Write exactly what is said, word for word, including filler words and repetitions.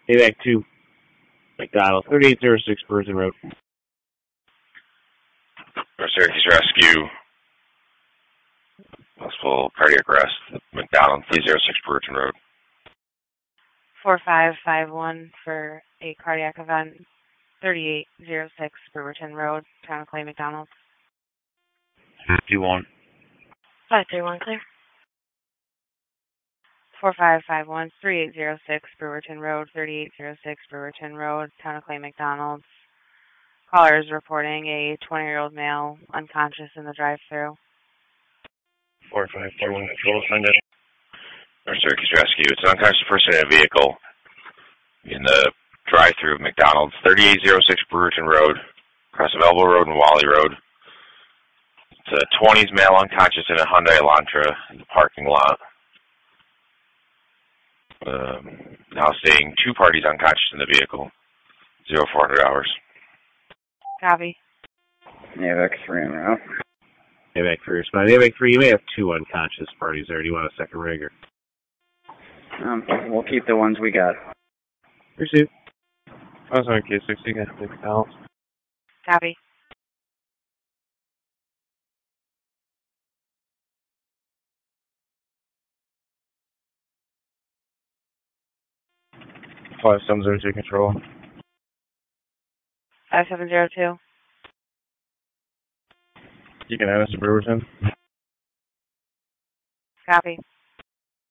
AVAC two, McDonald, thirty-eight oh six Burton Road. Syracuse Rescue, possible cardiac arrest, McDonald, three oh six Burton Road. four five five one for a cardiac event, thirty-eight oh six Brewerton Road, Town of Clay, McDonald. fifty-one. five three one, clear. four five five one, three eight oh six Brewerton Road, thirty-eight oh six Brewerton Road, Town of Clay, McDonald. Caller is reporting a twenty-year-old male unconscious in the drive-thru. four five four one, control, send it. Syracuse Rescue, it's an unconscious person in a vehicle in the drive-thru of McDonald's, thirty-eight oh six Brewerton Road, across of Elbow Road and Wally Road. It's a twenties male unconscious in a Hyundai Elantra in the parking lot. Um, now staying two parties unconscious in the vehicle, zero four hundred hours. Copy. AVAC three en route. AVAC three respond. AVAC three, you may have two unconscious parties there. Do you want a second rigger? Um, we'll keep the ones we got. Pursuit. I was on K sixty, got McDonald. Copy. five seven zero two, control. five seven zero two. You can add us to Brewerton. Copy.